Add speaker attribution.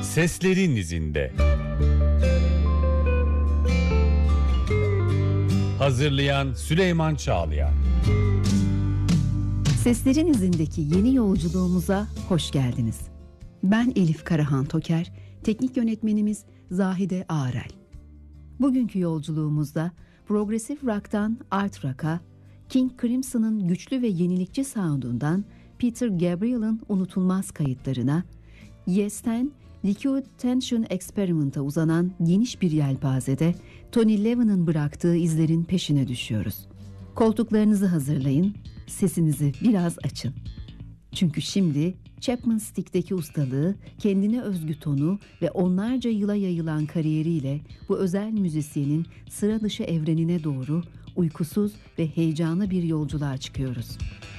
Speaker 1: Seslerin izinde. Hazırlayan Süleyman Çağlayan.
Speaker 2: Seslerin izindeki yeni yolculuğumuza hoş geldiniz. Ben Elif Karahan Toker, teknik yönetmenimiz Zahide Ağrel. Bugünkü yolculuğumuzda progresif rock'tan art rock'a, King Crimson'ın güçlü ve yenilikçi sound'undan Peter Gabriel'ın unutulmaz kayıtlarına, Yes'ten Liquid Tension Experiment'a uzanan geniş bir yelpazede Tony Levin'in bıraktığı izlerin peşine düşüyoruz. Koltuklarınızı hazırlayın, sesinizi biraz açın. Çünkü şimdi Chapman Stick'teki ustalığı, kendine özgü tonu ve onlarca yıla yayılan kariyeriyle bu özel müzisyenin sıra dışı evrenine doğru uykusuz ve heyecanlı bir yolculuğa çıkıyoruz.